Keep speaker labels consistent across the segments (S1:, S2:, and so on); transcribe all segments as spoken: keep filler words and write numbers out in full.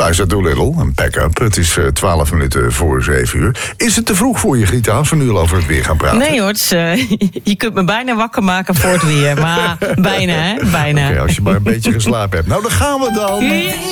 S1: Liza Doolittle, een pack-up. Het is uh, twaalf minuten voor zeven uur. Is het te vroeg voor je, Grieta, als we nu al over het weer gaan praten?
S2: Nee hoor, het is, uh, je kunt me bijna wakker maken voor het weer. Maar bijna, hè? Bijna.
S1: Oké, okay, als je maar een beetje geslapen hebt. Nou, dan gaan we dan.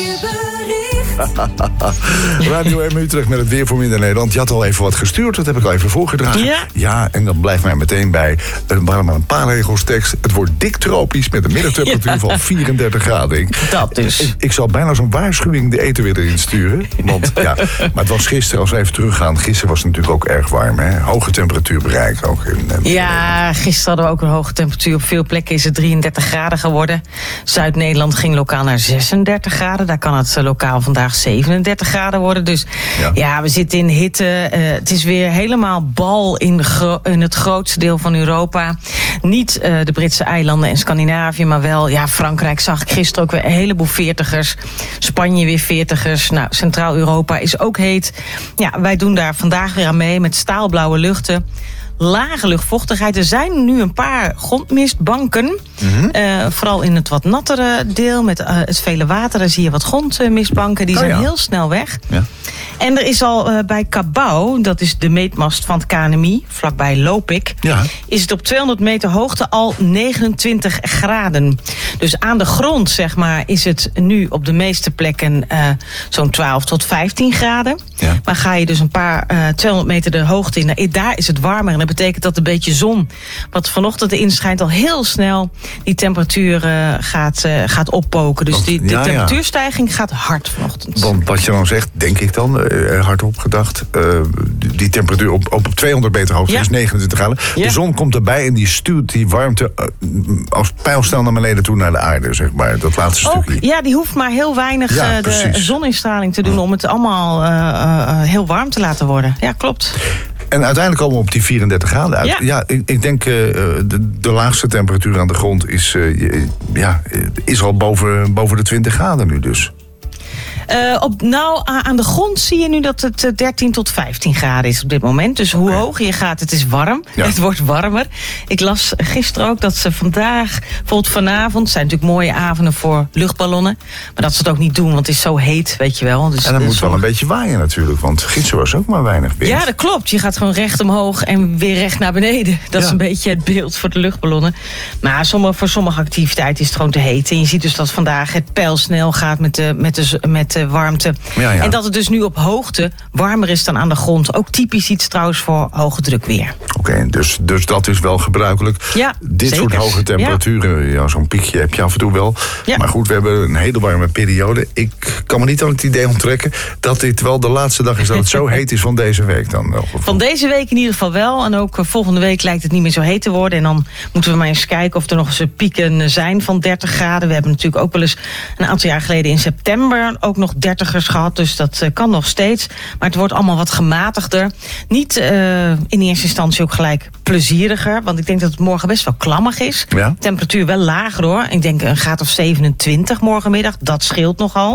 S1: Radio M Utrecht met het weer voor Midden-Nederland. Je had al even wat gestuurd, dat heb ik al even voorgedragen.
S2: Ja,
S1: ja en dan blijft mij meteen bij, er waren maar een paar regels tekst. Het wordt dik tropisch met een middagtemperatuur ja. van vierendertig graden. Ik,
S2: dat dus.
S1: Ik, ik zal bijna zo'n waarschuwing de eten weer erin sturen. Want ja, maar het was gisteren, als we even teruggaan, gisteren was het natuurlijk ook erg warm. Hè? Hoge temperatuur bereikt ook. In, in
S2: ja, gisteren hadden we ook een hoge temperatuur. Op veel plekken is het drieëndertig graden geworden. Zuid-Nederland ging lokaal naar zesendertig graden. Daar kan het lokaal vandaag zevenendertig graden worden. Dus ja, ja we zitten in hitte. Uh, het is weer helemaal bal in, gro- in het grootste deel van Europa. Niet uh, de Britse eilanden en Scandinavië, maar wel ja, Frankrijk zag ik gisteren ook weer een heleboel veertigers. Spanje weer veertigers. Nou, Centraal-Europa is ook heet. Ja, wij doen daar vandaag weer aan mee met staalblauwe luchten. Lage luchtvochtigheid. Er zijn nu een paar grondmistbanken. Mm-hmm. Uh, vooral in het wat nattere deel met uh, het vele water. Daar zie je wat grondmistbanken. Die oh, zijn ja. heel snel weg. Ja. En er is al uh, bij Cabau, dat is de meetmast van het K N M I, vlakbij Lopik, ja. is het op tweehonderd meter hoogte al negenentwintig graden. Dus aan de grond, zeg maar, is het nu op de meeste plekken uh, zo'n twaalf tot vijftien graden. Ja. Maar ga je dus een paar uh, tweehonderd meter de hoogte in, daar is het warmer. En dat betekent dat een beetje zon, wat vanochtend erin schijnt, al heel snel die temperatuur uh, gaat, uh, gaat oppoken. Dus die, de ja, temperatuurstijging ja. gaat hard vanochtend.
S1: Want wat je dan zegt, denk ik dan, uh, hardop gedacht, uh, die, die temperatuur op, op tweehonderd meter hoogte ja. is negenentwintig graden. Ja. De zon komt erbij en die stuurt die warmte uh, als pijlsnel naar beneden toe naar de aarde, zeg maar. Dat laatste
S2: Ook,
S1: stukje.
S2: Ja, die hoeft maar heel weinig ja, uh, de zoninstraling te doen ja. om het allemaal uh, uh, heel warm te laten worden. Ja, klopt.
S1: En uiteindelijk komen we op die vierendertig graden uit. Ja, ja ik, ik denk uh, de, de laagste temperatuur aan de grond is, uh, ja, is al boven, boven de twintig graden nu dus.
S2: Uh, op, nou, aan de grond zie je nu dat het dertien tot vijftien graden is op dit moment. Dus hoe okay. hoger je gaat, het is warm. Ja. Het wordt warmer. Ik las gisteren ook dat ze vandaag, bijvoorbeeld vanavond, zijn natuurlijk mooie avonden voor luchtballonnen. Maar dat ze het ook niet doen, want het is zo heet, weet je wel. Dus,
S1: en dan
S2: dus
S1: moet wel een beetje waaien natuurlijk, want gisteren was ook maar weinig wind.
S2: Ja, dat klopt. Je gaat gewoon recht omhoog en weer recht naar beneden. Dat ja. is een beetje het beeld voor de luchtballonnen. Maar sommige, voor sommige activiteiten is het gewoon te heet. En je ziet dus dat vandaag het pijlsnel gaat met de, met de, met de warmte. Ja, ja. En dat het dus nu op hoogte warmer is dan aan de grond. Ook typisch iets trouwens voor hoge druk weer.
S1: Oké, okay, dus, dus dat is wel gebruikelijk.
S2: Ja,
S1: Dit
S2: zeker.
S1: soort hoge temperaturen, ja. Ja, zo'n piekje heb je af en toe wel. Ja. Maar goed, we hebben een hele warme periode. Ik kan me niet aan het idee onttrekken dat dit wel de laatste dag is dat het zo heet is van deze week dan. Wel.
S2: Van deze week in ieder geval wel. En ook volgende week lijkt het niet meer zo heet te worden. En dan moeten we maar eens kijken of er nog eens pieken zijn van dertig graden. We hebben natuurlijk ook wel eens een aantal jaar geleden in september ook nog dertigers gehad, dus dat uh, kan nog steeds. Maar het wordt allemaal wat gematigder. Niet uh, in eerste instantie ook gelijk plezieriger, want ik denk dat het morgen best wel klammig is. Ja. Temperatuur wel lager hoor. Ik denk een graad of zevenentwintig morgenmiddag. Dat scheelt nogal.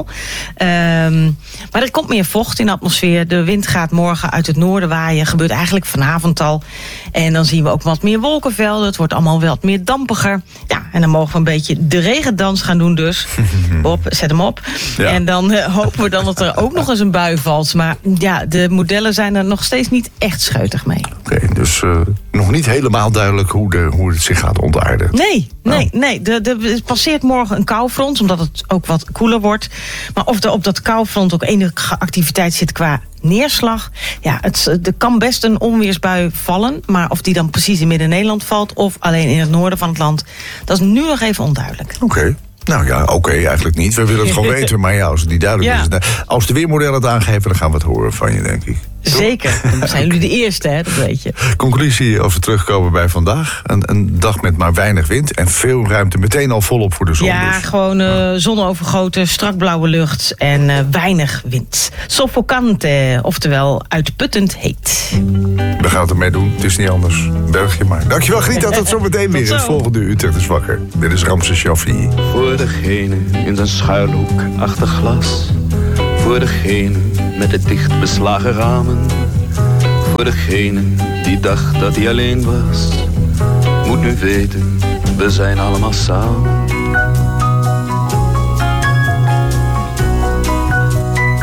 S2: Um, maar er komt meer vocht in de atmosfeer. De wind gaat morgen uit het noorden waaien. Gebeurt eigenlijk vanavond al. En dan zien we ook wat meer wolkenvelden. Het wordt allemaal wat meer dampiger. Ja, en dan mogen we een beetje de regendans gaan doen dus. Bob, zet hem op. Ja. En dan uh, hopen we dan dat er ook nog eens een bui valt. Maar ja, de modellen zijn er nog steeds niet echt scheutig mee.
S1: Oké, okay, dus uh, nog niet helemaal duidelijk hoe, de, hoe het zich gaat ontaarden.
S2: Nee, nee, oh. nee. De, de, het passeert morgen een koufront, omdat het ook wat koeler wordt. Maar of er op dat koufront ook enige activiteit zit qua neerslag. Ja, het, er kan best een onweersbui vallen. Maar of die dan precies in Midden-Nederland valt of alleen in het noorden van het land, dat is nu nog even onduidelijk.
S1: Oké. Okay. Nou ja, oké, okay, eigenlijk niet. We willen het gewoon weten, maar ja, als het niet duidelijk ja. is. Als de weermodellen het aangeven, dan gaan we het horen van je, denk ik.
S2: Zeker, dan zijn jullie de eerste, hè, dat weet je.
S1: Conclusie, als we terugkomen bij vandaag. Een, een dag met maar weinig wind en veel ruimte. Meteen al volop voor de zon.
S2: Ja, dus. gewoon uh, ja. zonovergoten, strak blauwe lucht en uh, weinig wind. Soffocante, oftewel uitputtend heet.
S1: We gaan het ermee doen, het is niet anders. Berg je maar. Dankjewel, Grieta, tot zo meteen weer. Het volgende Utrecht is wakker. Dit is Ramses Shaffi.
S3: Voor degene in zijn schuilhoek achter glas. Voor degene met de dicht beslagen ramen. Voor degene die dacht dat hij alleen was. Moet nu weten, we zijn allemaal samen.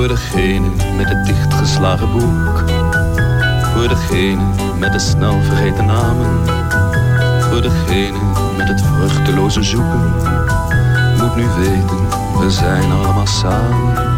S3: Voor degene met het dichtgeslagen boek. Voor degene met de snel vergeten namen. Voor degene met het vruchteloze zoeken. Moet nu weten, we zijn allemaal samen.